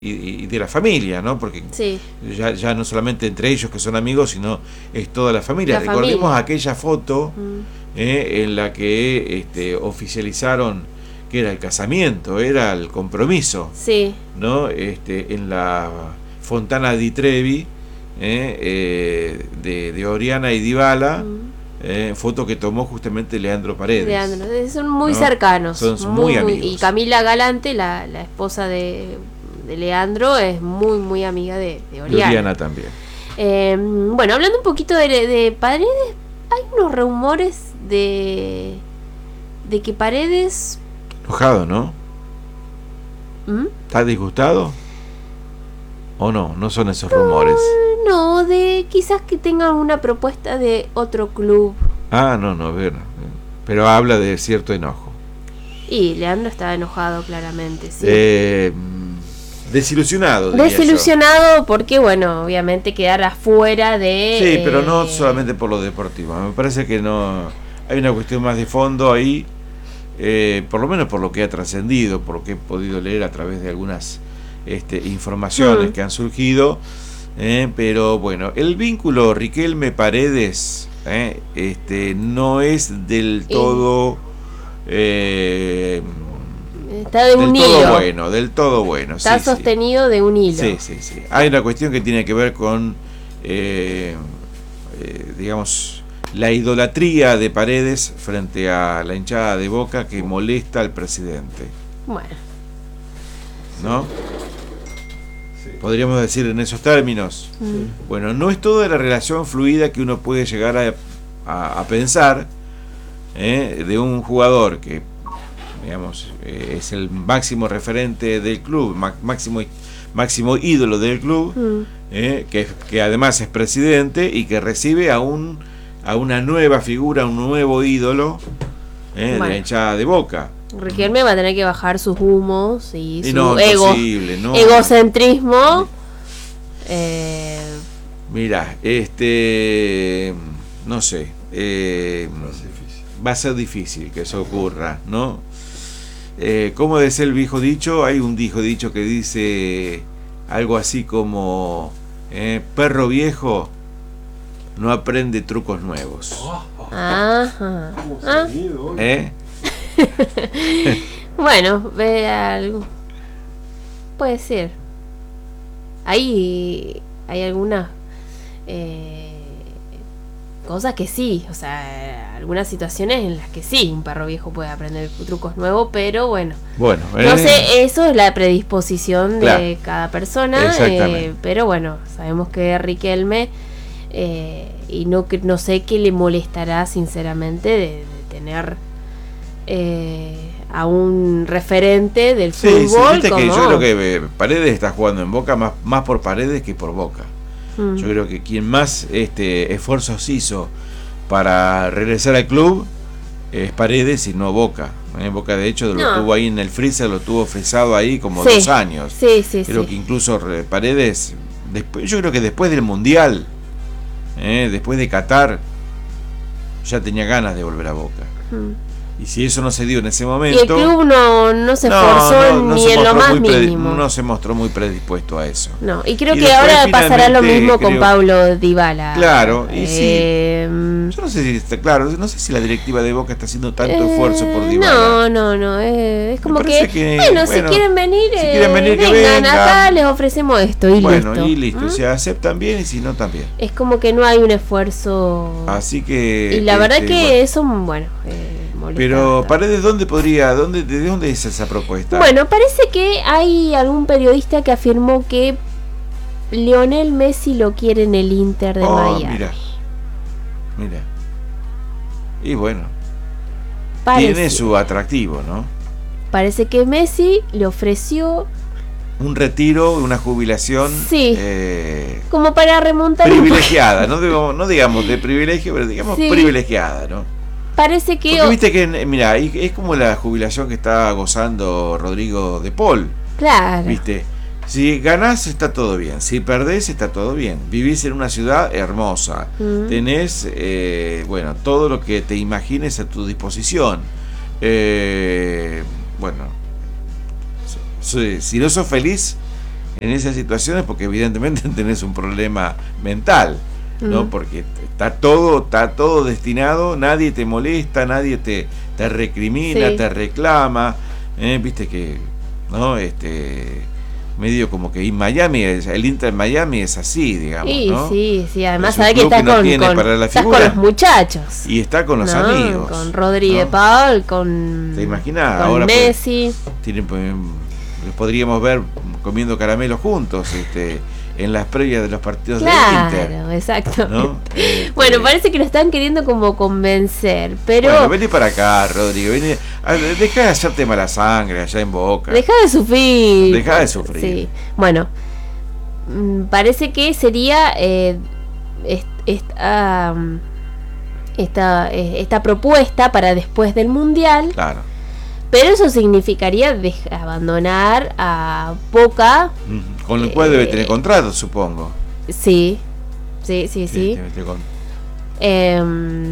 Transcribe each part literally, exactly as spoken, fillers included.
y, y de la familia, ¿no? Porque sí. ya, ya no solamente entre ellos que son amigos, sino es toda la familia. La Recordemos familia. aquella foto Mm. eh, en la que este, oficializaron que era el casamiento, era el compromiso, Sí. ¿no? Este, en la Fontana di Trevi, eh, eh, de, de Oriana y Dybala. Mm. Eh, foto que tomó justamente Leandro Paredes. Leandro, son muy ¿no? cercanos. Son, son muy, muy amigos. Muy, y Camila Galante, la, la esposa de, de Leandro, es muy, muy amiga de, de Oriana. Oriana también. Eh, bueno, hablando un poquito de, de Paredes, hay unos rumores de, de que Paredes... Enojado, ¿no? ¿Mm? ¿Está disgustado? ¿O no? No son esos rumores. No, de quizás que tengan una propuesta de otro club. Ah, no, no, bueno, pero habla de cierto enojo. Y Leandro está enojado claramente, sí. Eh, desilusionado. Desilusionado yo. Porque, bueno, obviamente quedar afuera de... Sí, eh... pero no solamente por lo deportivo. Me parece que no hay una cuestión más de fondo ahí, eh, por lo menos por lo que ha trascendido, por lo que he podido leer a través de algunas este, informaciones mm. que han surgido. Eh, pero bueno, el vínculo Riquelme-Paredes eh, este, no es del todo eh, está de un del hilo. todo bueno, del todo bueno. Está sí, sostenido sí. de un hilo. Sí, sí, sí. Hay una cuestión que tiene que ver con eh, eh, digamos la idolatría de Paredes frente a la hinchada de Boca que molesta al presidente. Bueno. ¿No? Podríamos decir en esos términos. Sí. Bueno, no es toda la relación fluida que uno puede llegar a, a, a pensar eh, de un jugador que, digamos, eh, es el máximo referente del club, máximo, máximo ídolo del club, mm. eh, que, que además es presidente y que recibe a, un, a una nueva figura, un nuevo ídolo eh, bueno. de la hinchada de Boca. Riquelme va a tener que bajar sus humos y, y su no, ego, no. egocentrismo. Eh... Mira, este, no sé, eh, va a ser difícil que eso ocurra, ¿no? Eh, como decía el viejo dicho, hay un viejo dicho que dice algo así como eh, perro viejo no aprende trucos nuevos. Ajá. ¿Ah? ¿Eh? Bueno, ve algo. Puede ser. Hay, hay algunas eh, cosas que sí, o sea, algunas situaciones en las que sí, un perro viejo puede aprender trucos nuevos, pero bueno. Bueno, no eh, sé, eso es la predisposición claro, de cada persona, eh, pero bueno, sabemos que Riquelme eh, y no, no sé qué le molestará sinceramente de, de tener Eh, a un referente del sí, fútbol. Sí, viste como... que yo creo que eh, Paredes está jugando en Boca más, más por Paredes que por Boca. Mm. Yo creo que quien más este, esfuerzos hizo para regresar al club es Paredes y no Boca. En Boca, de hecho, lo no. tuvo ahí en el freezer, lo tuvo frisado ahí como sí. dos años. Sí, sí, creo sí. que incluso Paredes, después, yo creo que después del Mundial, eh, después de Qatar, ya tenía ganas de volver a Boca. Mm. Y si eso no se dio en ese momento... Y el club no, no se esforzó no, no, no ni se en lo más mínimo. No se mostró muy predispuesto a eso. No, y creo y que ahora pasará lo mismo creo, con Pablo Dybala. Claro, y eh, sí. Yo no sé si está claro, no sé si la directiva de Boca está haciendo tanto eh, esfuerzo por Dybala. No, no, no. Eh, es como que, que, bueno, bueno, si quieren venir, si quieren venir vengan, que vengan acá les ofrecemos esto y bueno, listo. y listo. ¿Mm? Se aceptan bien y si no, también. Es como que no hay un esfuerzo. Así que. Y la este, verdad que bueno. eso, bueno. Eh, Pero Paredes, ¿dónde podría, dónde, de dónde es esa propuesta? Bueno, parece que hay algún periodista que afirmó que Lionel Messi lo quiere en el Inter de oh, Miami. Mira, mira. Y bueno, parece, tiene su atractivo, ¿no? Parece que Messi le ofreció un retiro, una jubilación, sí, eh, como para remontar privilegiada, no digamos, no digamos de privilegio, pero digamos sí. privilegiada, ¿no? Parece que... Porque viste que, mira, es como la jubilación que está gozando Rodrigo de Paul. Claro. Viste, si ganás está todo bien, si perdés está todo bien. Vivís en una ciudad hermosa, mm. tenés, eh, bueno, todo lo que te imagines a tu disposición. Eh, bueno, si, si no sos feliz, en esas situaciones porque evidentemente tenés un problema mental, ¿no? Mm. Porque está todo, está todo destinado, nadie te molesta, nadie te, te recrimina, sí. te reclama, ¿eh? Viste que, ¿no? Este, medio como que en Miami, el Inter Miami es así, digamos, sí, ¿no? Sí, sí, además sabe que está, que con, con, estás con los muchachos. Y está con los ¿no? amigos. Con Rodri de ¿no? Paul, con, ¿te imaginas? con ahora Messi. Pues, tienen, pues, los podríamos ver comiendo caramelos juntos, este, en las previas de los partidos claro, del Inter. Claro, exacto. ¿no? Este, bueno, parece que lo están queriendo como convencer, pero... Bueno, vení para acá, Rodrigo, vení, dejá de hacerte mala sangre allá en Boca. Dejá de sufrir. Dejá de sufrir. Sí. Bueno, parece que sería eh, esta, esta, esta propuesta para después del Mundial. Claro. Pero eso significaría dejar, abandonar a Boca. Con el cual eh, debe tener contrato, supongo. Sí, sí, sí, sí. sí. Con... Eh,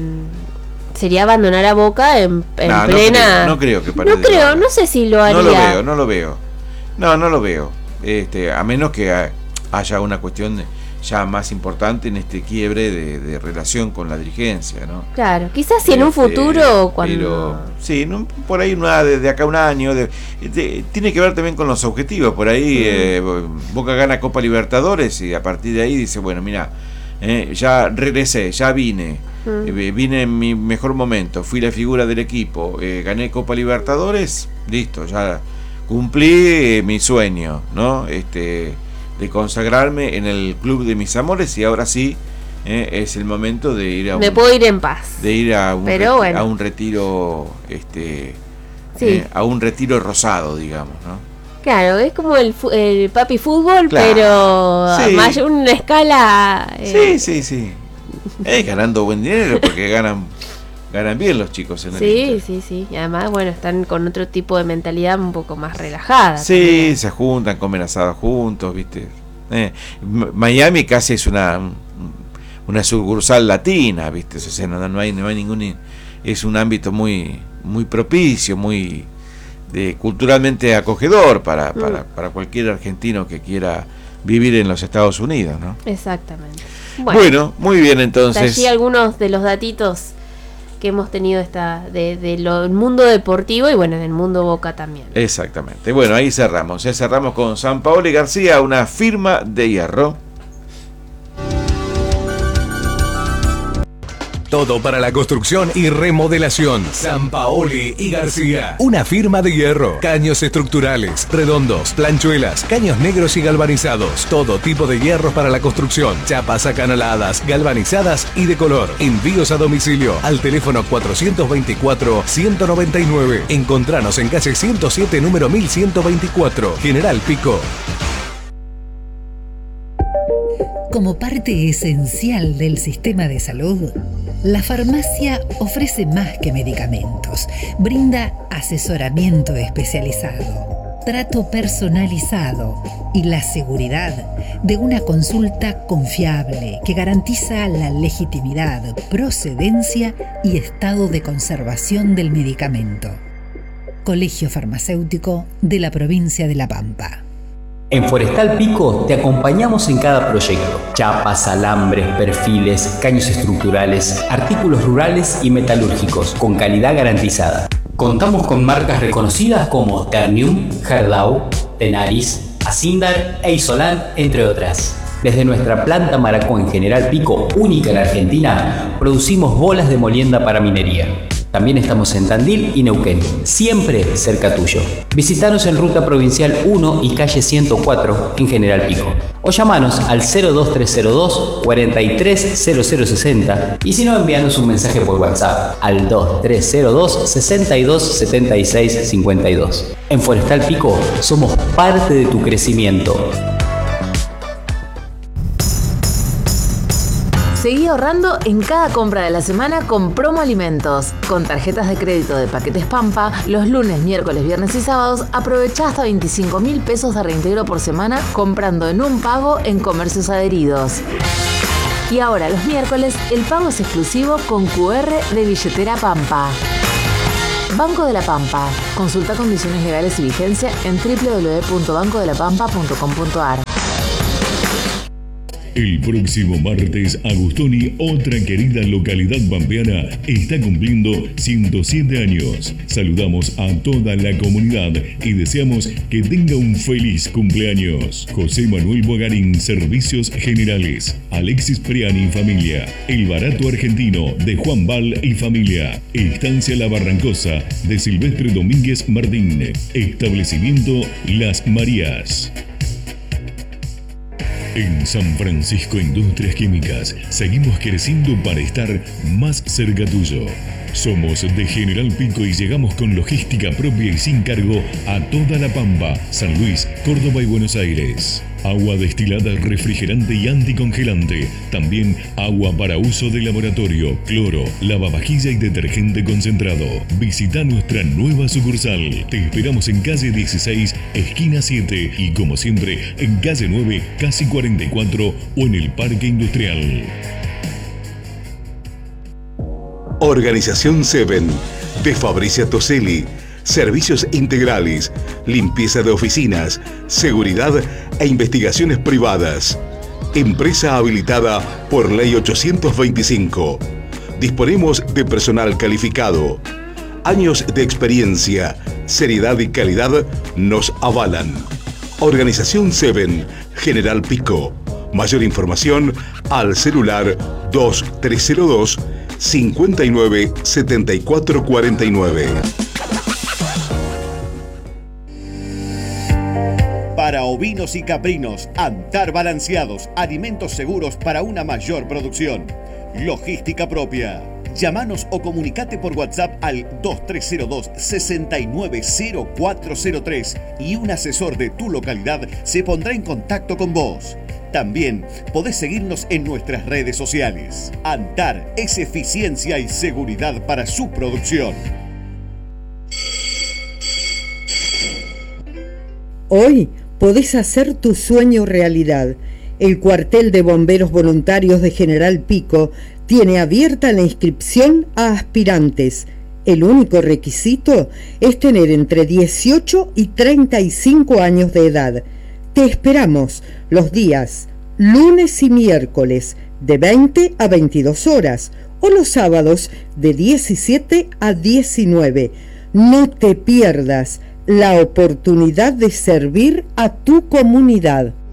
sería abandonar a Boca en, en no, plena... No creo, no creo que No creo, no sé si lo haría. No lo veo, no lo veo. No, no lo veo. Este, a menos que haya una cuestión... De, ya más importante en este quiebre de, de relación con la dirigencia, ¿no? Claro, quizás si en un futuro cuando... Pero, sí, no, por ahí una, de, de acá un año, de, de, tiene que ver también con los objetivos, por ahí mm. eh, Boca gana Copa Libertadores y a partir de ahí dice, bueno, mira, eh, ya regresé, ya vine, mm. eh, vine en mi mejor momento, fui la figura del equipo, eh, gané Copa Libertadores, listo, ya cumplí eh, mi sueño, ¿no? Este... de consagrarme en el club de mis amores y ahora sí eh, es el momento de ir a un, me puedo ir en paz de ir a un, pero reti- bueno. a un retiro este sí. eh, a un retiro rosado, digamos, ¿no? Claro, es como el, fu- el papi fútbol, claro. pero sí. más una escala eh. sí, sí, sí eh, ganando buen dinero porque ganan ganan bien los chicos en el sí, Inter. sí, sí. Y además, bueno, están con otro tipo de mentalidad un poco más relajada. Sí, también. se juntan, comen asado juntos, ¿viste? Eh, Miami casi es una una sucursal latina, ¿viste? O sea, no, no hay no hay ningún es un ámbito muy muy propicio, muy de culturalmente acogedor para mm. para para cualquier argentino que quiera vivir en los Estados Unidos, ¿no? Exactamente. Bueno, bueno muy bien, entonces. Allí algunos de los datitos que hemos tenido esta de, de lo el mundo deportivo y bueno, en el mundo Boca también. Exactamente. Bueno, ahí cerramos. Ya cerramos con Sampaoli García, una firma de hierro. Todo para la construcción y remodelación. Sampaoli y García. Una firma de hierro. Caños estructurales, redondos, planchuelas, caños negros y galvanizados. Todo tipo de hierros para la construcción. Chapas acanaladas, galvanizadas y de color. Envíos a domicilio al teléfono cuatrocientos veinticuatro, ciento noventa y nueve. Encontranos en calle ciento siete, número mil ciento veinticuatro. General Pico. Como parte esencial del sistema de salud, la farmacia ofrece más que medicamentos, brinda asesoramiento especializado, trato personalizado y la seguridad de una consulta confiable que garantiza la legitimidad, procedencia y estado de conservación del medicamento. Colegio Farmacéutico de la Provincia de La Pampa. En Forestal Pico te acompañamos en cada proyecto. Chapas, alambres, perfiles, caños estructurales, artículos rurales y metalúrgicos, con calidad garantizada. Contamos con marcas reconocidas como Ternium, Gerdau, Tenaris, Asindar e Isolan, entre otras. Desde nuestra planta Maracó en General Pico, única en Argentina, producimos bolas de molienda para minería. También estamos en Tandil y Neuquén, siempre cerca tuyo. Visítanos en Ruta Provincial uno y calle ciento cuatro en General Pico. O llamanos al cero dos tres cero dos, cuarenta y tres cero cero sesenta y si no, envíanos un mensaje por WhatsApp al dos tres cero dos, sesenta y dos, setenta y seis, cincuenta y dos. En Forestal Pico somos parte de tu crecimiento. Seguí ahorrando en cada compra de la semana con Promo Alimentos. Con tarjetas de crédito de Paquetes Pampa, los lunes, miércoles, viernes y sábados, aprovechá hasta veinticinco mil pesos de reintegro por semana comprando en un pago en comercios adheridos. Y ahora, los miércoles, el pago es exclusivo con Q R de Billetera Pampa. Banco de la Pampa. Consulta condiciones legales y vigencia en doble u doble u doble u punto banco de la pampa punto com punto a r. El próximo martes, Agustoni, otra querida localidad pampeana, está cumpliendo ciento siete años. Saludamos a toda la comunidad y deseamos que tenga un feliz cumpleaños. José Manuel Bogarín, Servicios Generales. Alexis Priani y familia. El Barato Argentino, de Juan Val y familia. Estancia La Barrancosa, de Silvestre Domínguez Martín. Establecimiento Las Marías. En San Francisco Industrias Químicas seguimos creciendo para estar más cerca tuyo. Somos de General Pico y llegamos con logística propia y sin cargo a toda La Pampa, San Luis, Córdoba y Buenos Aires. Agua destilada, refrigerante y anticongelante. También agua para uso de laboratorio, cloro, lavavajilla y detergente concentrado. Visita nuestra nueva sucursal. Te esperamos en calle dieciséis, esquina siete y como siempre en calle nueve, casi cuarenta y cuatro o en el Parque Industrial. Organización Seven de Fabricia Toselli. Servicios integrales, limpieza de oficinas, seguridad e investigaciones privadas. Empresa habilitada por Ley ochocientos veinticinco. Disponemos de personal calificado. Años de experiencia, seriedad y calidad nos avalan. Organización Seven, General Pico. Mayor información al celular dos tres cero dos, cinco nueve, siete cuatro cuatro nueve. Para ovinos y caprinos, Antar Balanceados, alimentos seguros para una mayor producción. Logística propia. Llámanos o comunicate por WhatsApp al dos tres cero dos, seis nueve cero cuatro cero tres y un asesor de tu localidad se pondrá en contacto con vos. También podés seguirnos en nuestras redes sociales. Antar es eficiencia y seguridad para su producción. Hoy podés hacer tu sueño realidad. El cuartel de bomberos voluntarios de General Pico tiene abierta la inscripción a aspirantes. El único requisito es tener entre dieciocho y treinta y cinco años de edad. Te esperamos los días lunes y miércoles de veinte a veintidós horas o los sábados de diecisiete a diecinueve. No te pierdas la oportunidad de servir a tu comunidad.